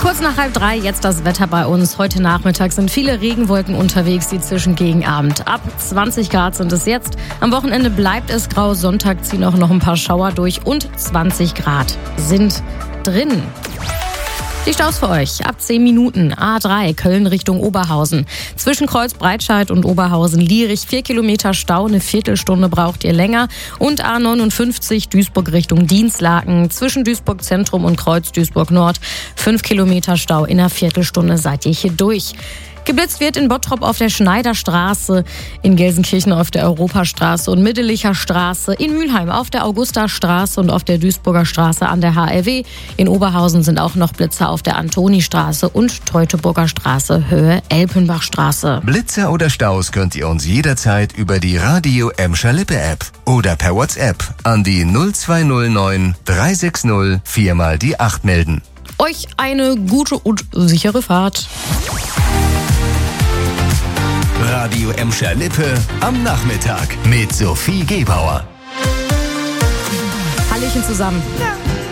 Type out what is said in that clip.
Kurz nach 2:30 jetzt das Wetter bei uns. Heute Nachmittag sind viele Regenwolken unterwegs, die zwischen gegen Abend. Ab 20 Grad sind es jetzt. Am Wochenende bleibt es grau. Sonntag ziehen auch noch ein paar Schauer durch und 20 Grad sind drin. Die Staus für euch. Ab 10 Minuten. A3 Köln Richtung Oberhausen. Zwischen Kreuz-Breitscheid und Oberhausen-Lierich 4 Kilometer Stau. Eine Viertelstunde braucht ihr länger. Und A59 Duisburg Richtung Dinslaken. Zwischen Duisburg Zentrum und Kreuz Duisburg Nord 5 Kilometer Stau. In einer Viertelstunde seid ihr hier durch. Geblitzt wird in Bottrop auf der Schneiderstraße, in Gelsenkirchen auf der Europastraße und Middelicher Straße, in Mülheim auf der Augustastraße und auf der Duisburger Straße an der HRW. In Oberhausen sind auch noch Blitzer auf der Antonistraße und Teutoburger Straße, Höhe Elpenbachstraße. Blitzer oder Staus könnt ihr uns jederzeit über die Radio Emscher Lippe App oder per WhatsApp an die 0209 360 4 mal die 8 melden. Euch eine gute und sichere Fahrt. Radio Emscher Lippe am Nachmittag mit Sophie Gebauer. Hallöchen zusammen. Ja.